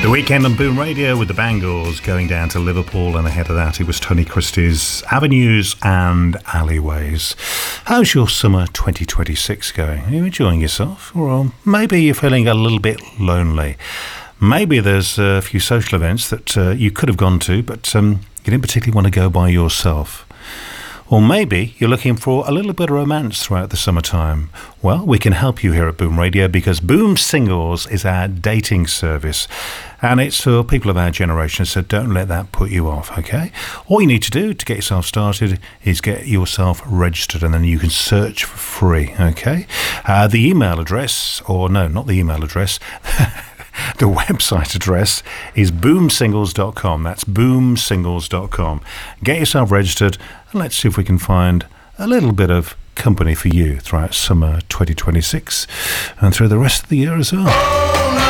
The Weekend on Boom Radio with the Bangles going down to Liverpool, and ahead of that it was Tony Christie's Avenues and Alleyways. How's your summer 2026 going? Are you enjoying yourself? Or maybe you're feeling a little bit lonely. Maybe there's a few social events that you could have gone to, but you didn't particularly want to go by yourself. Or maybe you're looking for a little bit of romance throughout the summertime. Well, we can help you here at Boom Radio, because Boom Singles is our dating service. And it's for people of our generation, so don't let that put you off, okay? All you need to do to get yourself started is get yourself registered, and then you can search for free, okay? The email address, or no, not the email address, the website address is boomsingles.com. That's boomsingles.com. Get yourself registered, and let's see if we can find a little bit of company for you throughout summer 2026 and through the rest of the year as well.